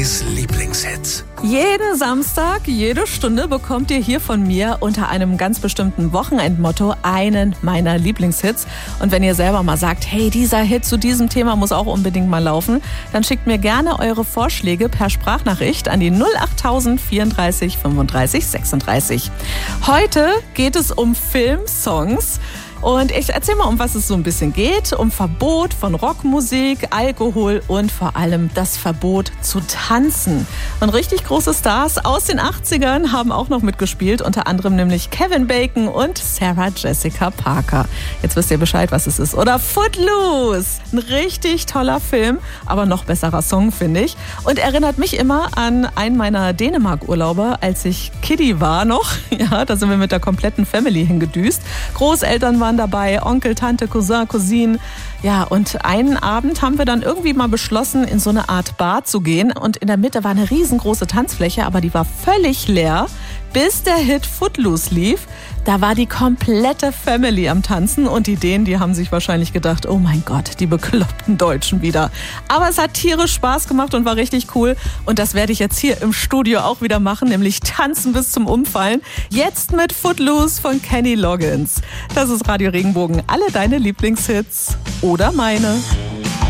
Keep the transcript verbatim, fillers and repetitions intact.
Lieblingshits. Jeden Samstag, jede Stunde bekommt ihr hier von mir unter einem ganz bestimmten Wochenendmotto einen meiner Lieblingshits. Und wenn ihr selber mal sagt, hey, dieser Hit zu diesem Thema muss auch unbedingt mal laufen, dann schickt mir gerne eure Vorschläge per Sprachnachricht an die null achttausend vierunddreißig fünfunddreißig sechsunddreißig. Heute geht es um Filmsongs. Und ich erzähle mal, um was es so ein bisschen geht. Um Verbot von Rockmusik, Alkohol und vor allem das Verbot zu tanzen. Und richtig große Stars aus den achtzigern haben auch noch mitgespielt. Unter anderem nämlich Kevin Bacon und Sarah Jessica Parker. Jetzt wisst ihr Bescheid, was es ist. Oder Footloose. Ein richtig toller Film, aber noch besserer Song, finde ich. Und erinnert mich immer an einen meiner Dänemark-Urlaube, als ich Kiddie war noch. Ja, da sind wir mit der kompletten Family hingedüst. Großeltern waren dabei, Onkel, Tante, Cousin, Cousine. Ja, und einen Abend haben wir dann irgendwie mal beschlossen, in so eine Art Bar zu gehen. Und in der Mitte war eine riesengroße Tanzfläche, aber die war völlig leer, bis der Hit Footloose lief. Da war die komplette Family am Tanzen und die Dänen, die haben sich wahrscheinlich gedacht, oh mein Gott, die bekloppten Deutschen wieder. Aber es hat tierisch Spaß gemacht und war richtig cool. Und das werde ich jetzt hier im Studio auch wieder machen, nämlich tanzen bis zum Umfallen. Jetzt mit Footloose von Kenny Loggins. Das ist Radio Regenbogen. Alle deine Lieblingshits oder meine.